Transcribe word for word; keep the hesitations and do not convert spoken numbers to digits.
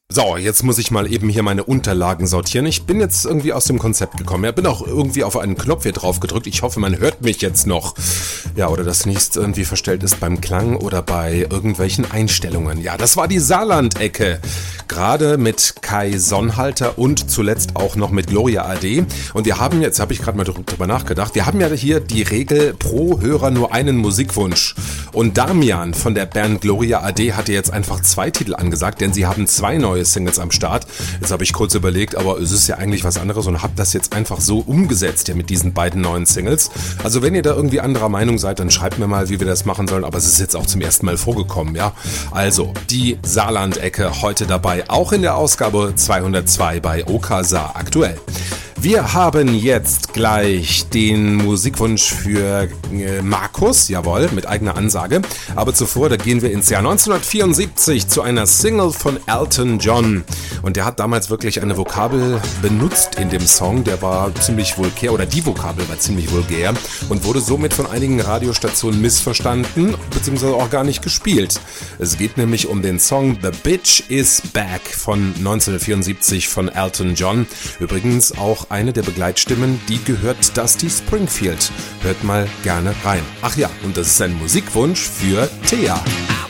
So, jetzt muss ich mal eben hier meine Unterlagen sortieren. Ich bin jetzt irgendwie aus dem Konzept gekommen. Ja, bin auch irgendwie auf einen Knopf hier drauf gedrückt. Ich hoffe, man hört mich jetzt noch. Ja, oder das nicht irgendwie verstellt ist beim Klang oder bei irgendwelchen Einstellungen. Ja, das war die Saarland-Ecke. Gerade mit Kai Sonnhalter und zuletzt auch noch mit Gloria A D. Und wir haben, jetzt habe ich gerade mal drüber nachgedacht, wir haben ja hier die Regel pro Hörer nur einen Musikwunsch. Und Damian von der Band Gloria A D hatte jetzt einfach zwei Titel angesagt, denn sie haben zwei neue Singles am Start. Jetzt habe ich kurz überlegt, aber es ist ja eigentlich was anderes und habe das jetzt einfach so umgesetzt hier mit diesen beiden neuen Singles. Also wenn ihr da irgendwie anderer Meinung seid, dann schreibt mir mal, wie wir das machen sollen, aber es ist jetzt auch zum ersten Mal vorgekommen, ja. Also, die Saarland-Ecke heute dabei, auch in der Ausgabe zweihundertzwei bei Okasa aktuell. Wir haben jetzt gleich den Musikwunsch für äh, Markus, jawohl, mit eigener Ansage. Aber zuvor, da gehen wir ins Jahr neunzehnhundertvierundsiebzig zu einer Single von Elton John. Und der hat damals wirklich eine Vokabel benutzt in dem Song, der war ziemlich vulgär, oder die Vokabel war ziemlich vulgär und wurde somit von einigen Radiostationen missverstanden, beziehungsweise auch gar nicht gespielt. Es geht nämlich um den Song The Bitch Is Back von neunzehnhundertvierundsiebzig von Elton John. Übrigens auch eine der Begleitstimmen, die gehört Dusty Springfield. Hört mal gerne rein. Ach ja, und das ist ein Musikwunsch für Thea.